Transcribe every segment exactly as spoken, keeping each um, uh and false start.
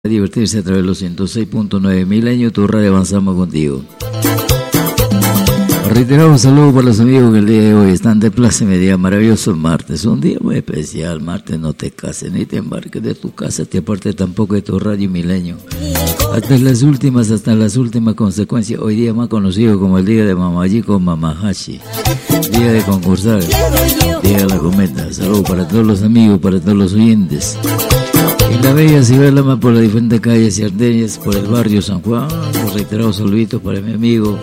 Divertirse a través de los ciento seis punto nueve Milenio, tu radio, avanzamos contigo. Reiteramos un saludo para los amigos que el día de hoy están de pláceme, día maravilloso, martes, un día muy especial. Martes no te cases ni te embarques de tu casa, te aparte tampoco de tu radio Milenio. Hasta las últimas, hasta las últimas consecuencias, hoy día más conocido como el día de Mamayico Mamahashi, día de concursar, día de la cometa. Saludos para todos los amigos, para todos los oyentes. En la bella Ciudad por las diferentes calles y arterias, por el barrio San Juan, los reiterados saluditos para mi amigo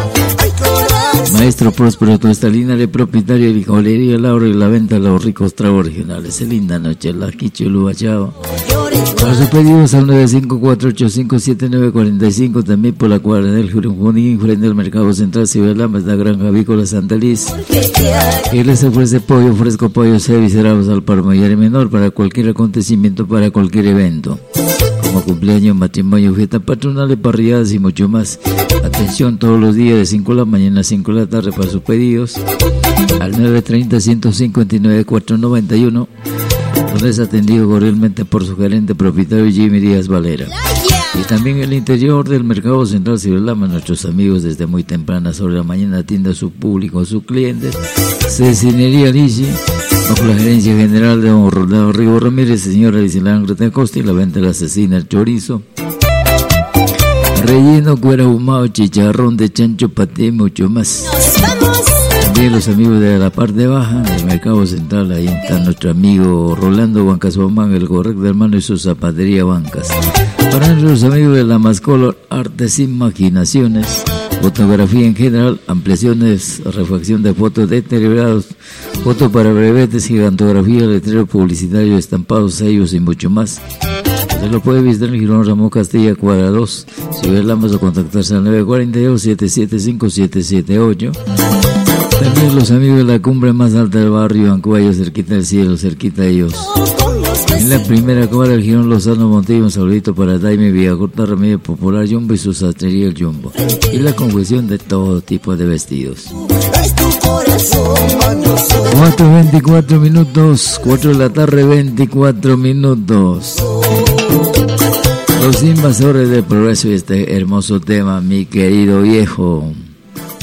Maestro Próspero Tuestalina, el propietario de licorería Laura y la venta de los ricos tragos regionales. Es linda noche, la Quicho y Lubachao. Para sus pedidos al nueve cinco cuatro ocho cinco siete nueve cuatro cinco, también por la cuadra del Junín, frente al Mercado Central Ciudad Lama, la Granja Avícola Santa Liz. Y les ofrece pollo fresco, pollo cerdos al par mayor y menor para cualquier acontecimiento, para cualquier evento, como cumpleaños, matrimonio, fiestas patronales, parrilladas y mucho más. Atención todos los días de cinco de la mañana a cinco de la tarde para sus pedidos al nueve tres cero, uno cinco nueve, cuatro nueve uno, donde es atendido cordialmente por su gerente propietario Jimmy Díaz Valera. Y también el interior del Mercado Central Ciberlama, nuestros amigos desde muy tempranas horas de la mañana atienden a su público, a sus clientes. Cecinería Lisi, bajo la gerencia general de don Rolando Rigo Ramírez, señora Lisilán Greta Costa, y la venta de la cecina, el chorizo, relleno, cuero ahumado, chicharrón de chancho, paté y mucho más. También los amigos de la parte baja del Mercado Central, ahí está nuestro amigo Rolando Bancas Bomán, el correcto hermano, y su zapatería Bancas. Para nuestros amigos de la Mascolor, Artes sin Imaginaciones, fotografía en general, ampliaciones, refacción de fotos deteriorados, fotos para brevetes, gigantografía, letrero publicitario, estampados, sellos y mucho más. Se lo puede visitar en Girón Ramón Castilla, cuadra dos. Si ve Lamas, o contactarse al nueve cuatro dos, siete siete cinco, siete siete ocho. También los amigos de la cumbre más alta del barrio Ancuayo, cerquita del cielo, cerquita de ellos. En la primera cuadra del Girón Lozano Montillo, un saludito para Daime Villacorta, Remedio Popular Jumbo y su sastrería El Jumbo. Y la confección de todo tipo de vestidos. cuatro veinticuatro minutos, cuatro de la tarde, veinticuatro minutos. Los invasores del progreso y este hermoso tema, mi querido viejo.